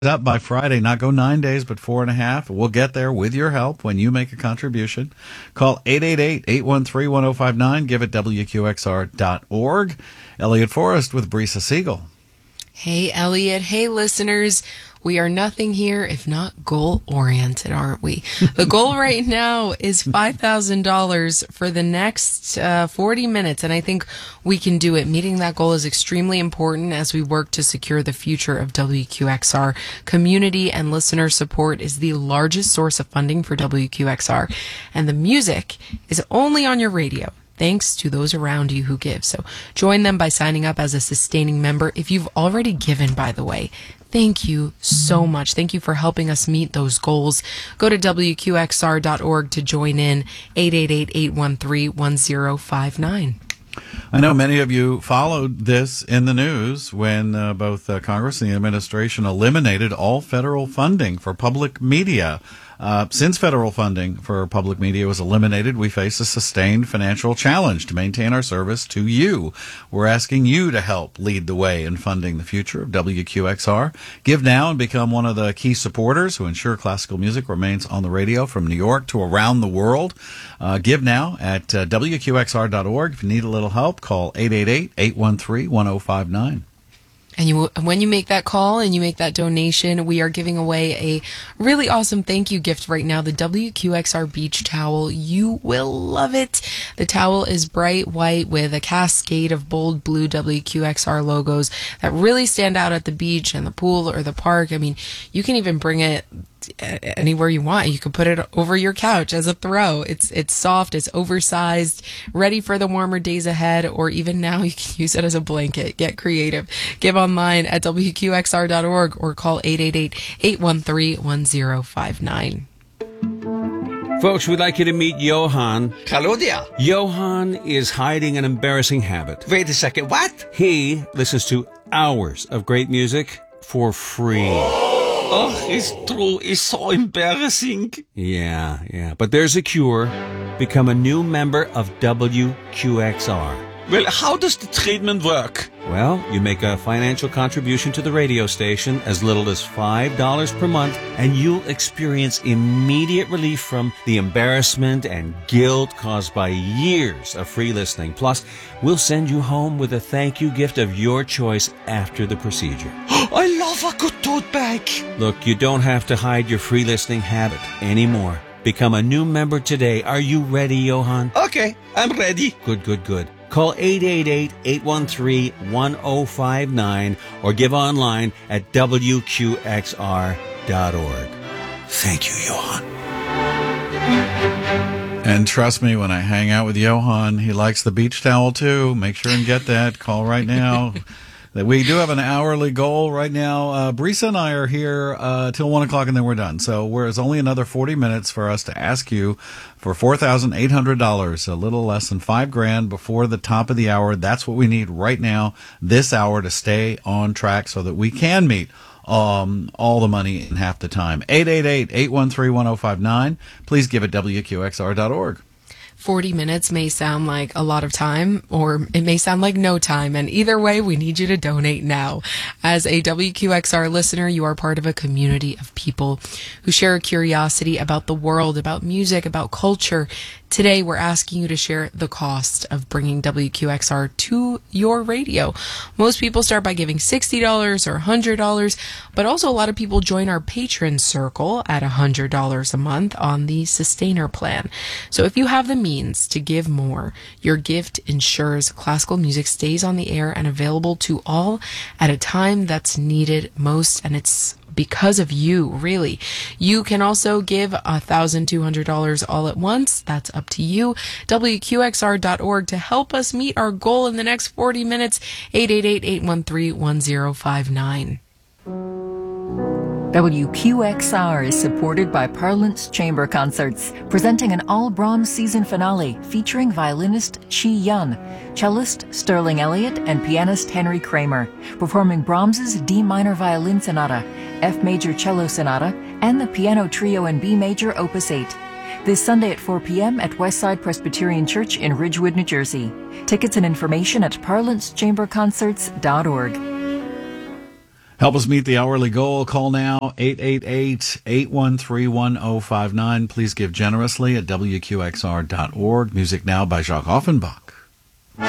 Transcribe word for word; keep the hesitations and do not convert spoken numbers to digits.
up by Friday, not go nine days, but four and a half. We'll get there with your help when you make a contribution. Call eight eight eight, eight one three, one oh five nine. Give it W Q X R dot org. Elliot Forrest with Brisa Siegel. Hey, Elliot. Hey, listeners. We are nothing here if not goal-oriented, aren't we? The goal right now is five thousand dollars for the next uh, forty minutes, and I think we can do it. Meeting that goal is extremely important as we work to secure the future of W Q X R. Community and listener support is the largest source of funding for W Q X R, and the music is only on your radio thanks to those around you who give. So join them by signing up as a sustaining member. If you've already given, by the way, thank you so much. Thank you for helping us meet those goals. Go to W Q X R dot org to join in. eight eight eight, eight one three, one oh five nine. I know many of you followed this in the news when uh, both uh, Congress and the administration eliminated all federal funding for public media. Uh, since federal funding for public media was eliminated, we face a sustained financial challenge to maintain our service to you. We're asking you to help lead the way in funding the future of W Q X R. Give now and become one of the key supporters who ensure classical music remains on the radio from New York to around the world. Uh, give now at uh, W Q X R dot org. If you need a little help, call eight eight eight, eight one three, one oh five nine. And you, when you make that call and you make that donation, we are giving away a really awesome thank you gift right now, the W Q X R beach towel. You will love it. The towel is bright white with a cascade of bold blue W Q X R logos that really stand out at the beach and the pool or the park. I mean, you can even bring it anywhere you want. You can put it over your couch as a throw. It's it's soft, it's oversized, ready for the warmer days ahead, or even now you can use it as a blanket. Get creative. Give online at W Q X R dot org or call eight eight eight, eight one three, one oh five nine. Folks, we'd like you to meet Johan. Hello there. Johan is hiding an embarrassing habit. Wait a second, what? He listens to hours of great music for free. Oh, it's true. It's so embarrassing. Yeah, yeah. But there's a cure. Become a new member of W Q X R. Well, how does the treatment work? Well, you make a financial contribution to the radio station as little as five dollars per month, and you'll experience immediate relief from the embarrassment and guilt caused by years of free listening. Plus, we'll send you home with a thank you gift of your choice after the procedure. I love a good tote bag. Look, you don't have to hide your free listening habit anymore. Become a new member today. Are you ready, Johan? Okay, I'm ready. Good, good, good. Call eight eight eight, eight one three, one oh five nine or give online at W Q X R dot org. Thank you, Johan. And trust me, when I hang out with Johan, he likes the beach towel too. Make sure and get that. Call right now. We do have an hourly goal right now. Uh, Brisa and I are here uh, till one o'clock, and then we're done. So there's only another forty minutes for us to ask you for four thousand eight hundred dollars, a little less than five grand before the top of the hour. That's what we need right now, this hour, to stay on track so that we can meet um, all the money in half the time. eight eight eight, eight one three, one oh five nine. Please give it W Q X R dot org. forty minutes may sound like a lot of time, or it may sound like no time. And either way, we need you to donate now. As a W Q X R listener, you are part of a community of people who share a curiosity about the world, about music, about culture. Today, we're asking you to share the cost of bringing W Q X R to your radio. Most people start by giving sixty dollars or one hundred dollars, but also a lot of people join our patron circle at one hundred dollars a month on the Sustainer plan. So if you have the means to give more, your gift ensures classical music stays on the air and available to all at a time that's needed most, and it's because of you, really. You can also give one thousand two hundred dollars all at once. That's up to you. W Q X R dot org to help us meet our goal in the next forty minutes. eight eight eight, eight one three, one oh five nine. W Q X R is supported by Parlance Chamber Concerts, presenting an all Brahms season finale featuring violinist Chi Yun, cellist Sterling Elliott, and pianist Henry Kramer, performing Brahms's D minor violin sonata, F major cello sonata, and the piano trio in B major opus eight. This Sunday at four p.m. at Westside Presbyterian Church in Ridgewood, New Jersey. Tickets and information at parlance chamber concerts dot org. Help us meet the hourly goal. Call now, eight eight eight, eight one three, one zero five nine. Please give generously at W Q X R dot org. Music now by Jacques Offenbach.